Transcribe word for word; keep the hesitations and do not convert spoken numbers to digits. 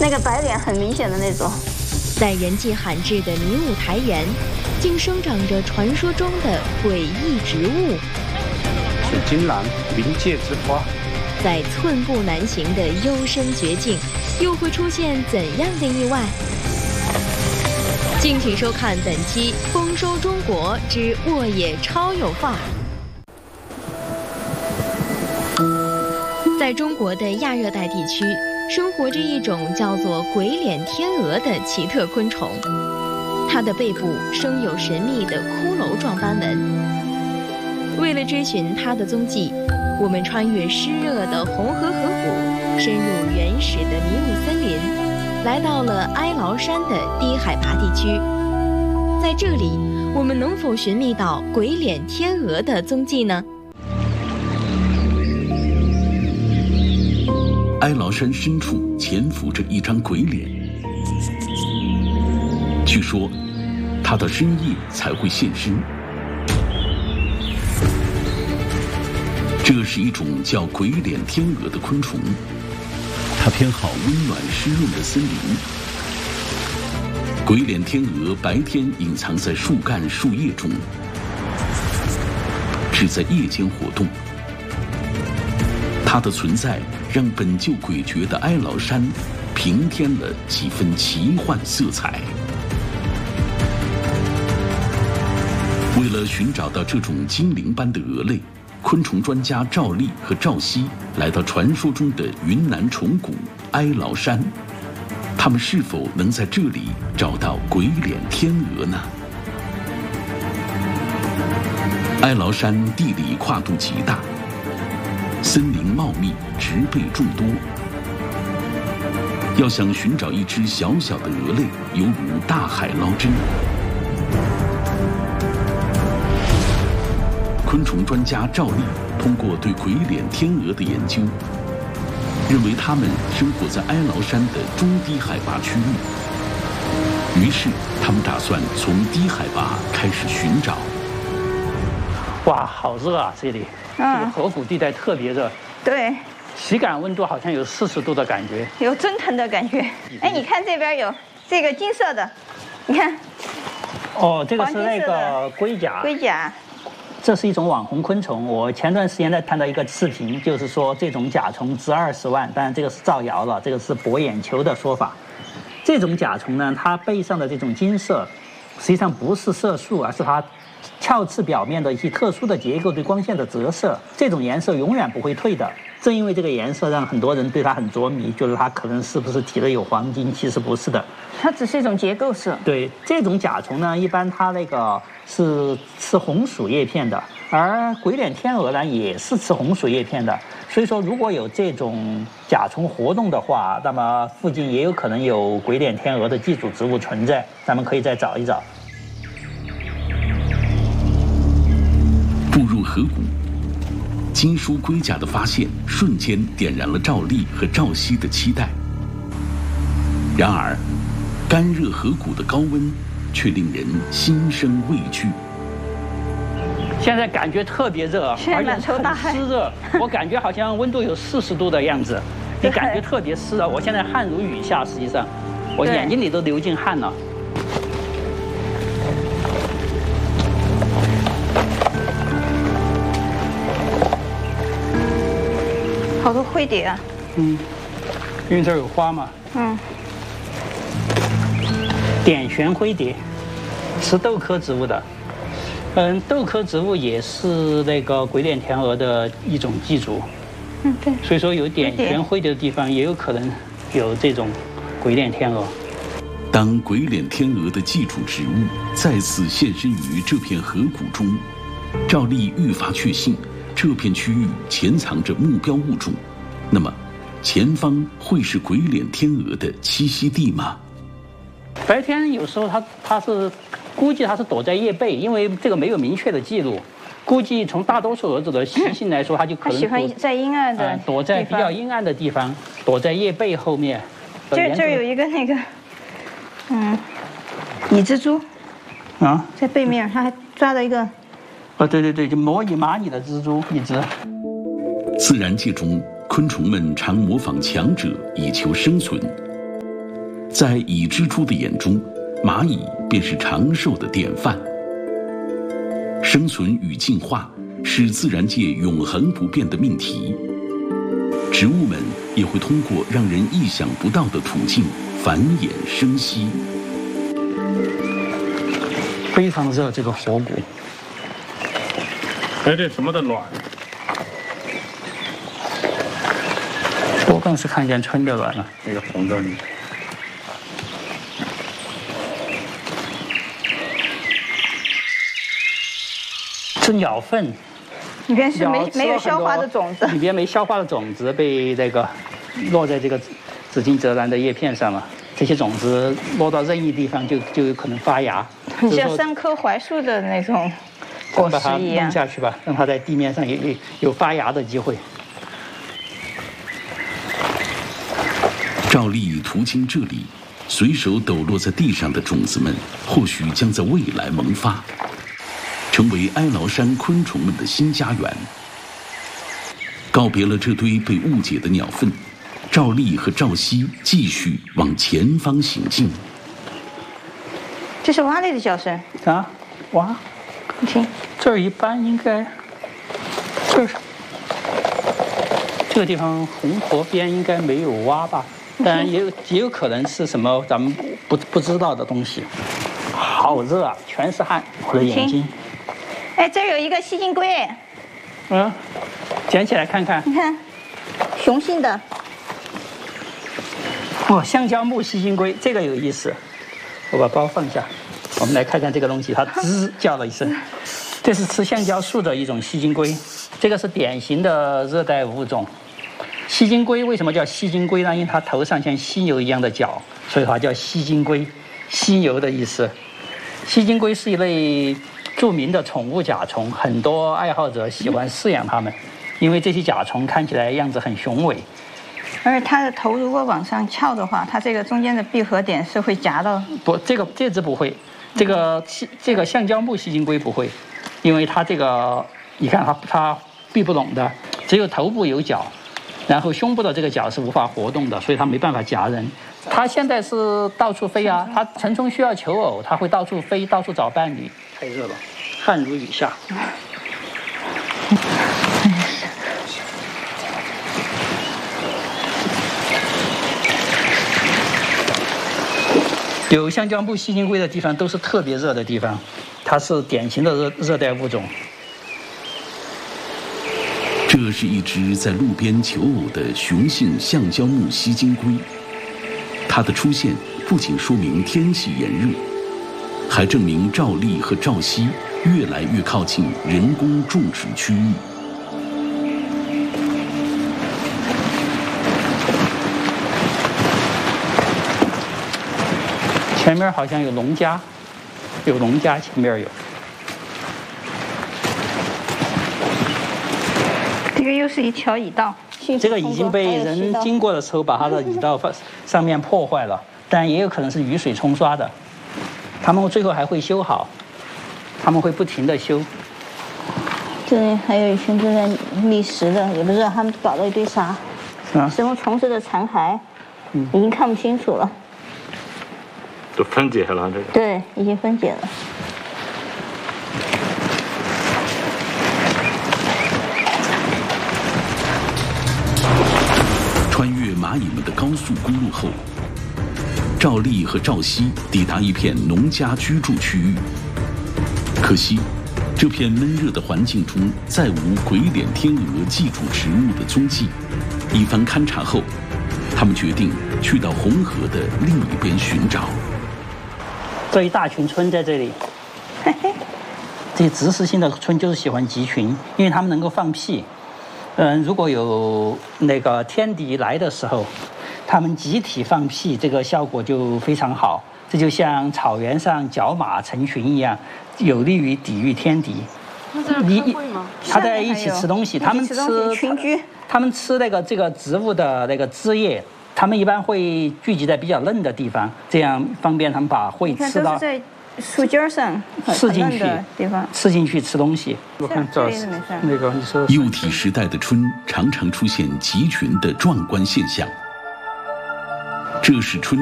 那个白脸很明显的那种。 在人迹罕至的迷雾台沿，竟生长着传说中的诡异植物。 是金兰，冥界之花。 在寸步难行的幽深绝境，又会出现怎样的意外？敬请收看本期《丰收中国之沃野超有范儿》。在中国的亚热带地区，生活着一种叫做鬼脸天鹅的奇特昆虫，它的背部生有神秘的骷髅状斑纹。为了追寻它的踪迹，我们穿越湿热的红河河谷，深入原始的迷雾森林，来到了哀牢山的低海拔地区。在这里，我们能否寻觅到鬼脸天鹅的踪迹呢？ 哀牢山深处潜伏着一张鬼脸，据说它到深夜才会现身。这是一种叫鬼脸天鹅的昆虫，它偏好温暖湿润的森林。鬼脸天鹅白天隐藏在树干树叶中，只在夜间活动。它的存在让本就诡谲的哀牢山平添了几分奇幻色彩。为了寻找到这种精灵般的鹅类，昆虫专家赵丽和赵熙来到传说中的云南虫谷哀牢山，他们是否能在这里找到鬼脸天鹅呢？哀牢山地理跨度极大，森林茂密，植被众多。要想寻找一只小小的鹅类，犹如大海捞针。昆虫专家赵丽通过对鬼脸天鹅的研究，认为它们生活在哀牢山的中低海拔区域。于是，他们打算从低海拔开始寻找。 哇，好热啊！这里， 嗯、 这个河谷地带特别热。 对。 体感温度好像有四十度的感觉， 有蒸腾的感觉。哎，你看这边有这个金色的，你看。 哦，这个是那个龟甲。 龟甲。 这是一种网红昆虫。我前段时间在看到一个视频，就是说这种甲虫值二十万，当然这个是造谣了，这个是博眼球的说法。这种甲虫呢，它背上的这种金色，实际上不是色素，而是它鞘翅表面的一些特殊的结构对光线的折射，这种颜色永远不会退的。正因为这个颜色，让很多人对它很着迷，觉得它可能是不是体内有黄金，其实不是的， 它只是一种结构色。 对，这种甲虫呢，一般它那个是吃红薯叶片的，而鬼脸天鹅呢也是吃红薯叶片的。所以说，如果有这种甲虫活动的话，那么附近也有可能有鬼脸天鹅的寄主植物存在，咱们可以再找一找。 步入河谷，金属龟甲的发现瞬间点燃了赵丽和赵熙的期待。然而，干热河谷的高温却令人心生畏惧。 现在感觉特别热，而且很湿热，我感觉好像温度有四十度的样子，你感觉特别湿热。我现在汗如雨下，实际上，我眼睛里都流进汗了。 好多灰蝶啊！ 嗯，因为这儿有花嘛。嗯。点旋灰蝶，是豆科植物的。嗯，豆科植物也是那个鬼脸天鹅的一种寄主。嗯，对。所以说有点旋灰蝶的地方，也有可能有这种鬼脸天鹅。 当鬼脸天鹅的寄主植物再次现身于这片河谷中，赵丽愈发确信。这片区域潜藏着目标物种，那么前方会是鬼脸天鹅的栖息地吗？ 白天有时候它它是估计它是躲在叶背，因为这个没有明确的记录。估计从大多数蛾子的习性来说，它就可能喜欢在阴暗的、 呃、躲在比较阴暗的地方，躲在叶背后面。 这这有一个那个，嗯，蚁蜘蛛啊，在背面，它还抓了一个。 哦，对对对，就模拟蚂蚁的蜘蛛一只。 自然界中，昆虫们常模仿强者以求生存， 在蚁之蛛的眼中，蚂蚁便是长寿的典范。生存与进化是自然界永恒不变的命题。植物们也会通过让人意想不到的途径繁衍生息。 非常热，这个火骨。 哎，这什么的卵？ 我更是看见春的卵了。 那个红的。 是鸟粪。 里边是没鸟吃了没有消化的很多种子， 里边没消化的种子被那个落在这个紫金泽兰的叶片上了。这些种子落到任意地方就就有可能发芽， 很像三棵槐树的那种果把它实一样弄。下去吧，让它在地面上有有有发芽的机会。 照例途经这里，随手抖落在地上的种子们，或许将在未来萌发，成为哀牢山昆虫们的新家园。告别了这堆被误解的鸟粪，赵丽和赵熙继续往前方行进。 这是蛙类的叫声啊，哇， 你听， 这儿一般应该，这儿这个地方红河边应该没有蛙吧？当然也有也有可能是什么咱们不不知道的东西。好热啊，全是汗，我的眼睛。 哎，这儿有一个细金龟， 嗯，捡起来看看。 你看，雄性的。 哦，橡胶木细金龟，这个有意思。我把包放下，我们来看看这个东西，它吱叫了一声。这是吃橡胶树的一种细金龟，这个是典型的热带物种。细金龟为什么叫细金龟呢？因为它头上像犀牛一样的角，所以它叫细金龟，犀牛的意思。细金龟是一类著名的宠物甲虫，很多爱好者喜欢饲养它们，因为这些甲虫看起来样子很雄伟。 而且它的头如果往上翘的话，它这个中间的闭合点是会夹到。 不，这个这只不会，这个这个橡胶木细金龟不会，因为它这个你看它它闭不拢的，只有头部有角，然后胸部的这个角是无法活动的，所以它没办法夹人。它现在是到处飞啊，它成虫需要求偶，它会到处飞，到处找伴侣。太热了，汗如雨下。有橡胶木细金龟的地方都是特别热的地方，它是典型的热热带物种。 这是一只在路边求偶的雄性橡胶木细金龟，它的出现不仅说明天气炎热，还证明赵丽和赵熙越来越靠近人工种植区域。 前面好像有农家，有农家，前面有。 这个又是一条蚁道， 这个已经被人经过的时候把它的蚁道上面破坏了，但也有可能是雨水冲刷的。他们最后还会修好，他们会不停地修。 这里还有一群正在觅食的，也不知道他们搞了一堆啥， 啊， 什么虫子的残骸，嗯，已经看不清楚了。 都分解了这个。 对，已经分解了。 穿越蚂蚁们的高速公路后，赵丽和赵熙抵达一片农家居住区域。可惜，这片闷热的环境中再无鬼脸天鹅寄主植物的踪迹。一番勘察后，他们决定去到红河的另一边寻找。 这一大群春在这里，这些植食性的春就是喜欢集群，因为它们能够放屁。嗯，如果有那个天敌来的时候，它们集体放屁，这个效果就非常好。这就像草原上角马成群一样，有利于抵御天敌。 那在这开会吗？ 它在一起吃东西，它们吃群居， 它们吃那个这个植物的那个枝叶。他们一般会聚集在比较嫩的地方，这样方便他们把会吃到在树尖上吃进去地方， 吃进去吃东西。我看这那个你说幼体时代的春常常出现集群的壮观现象，这是春。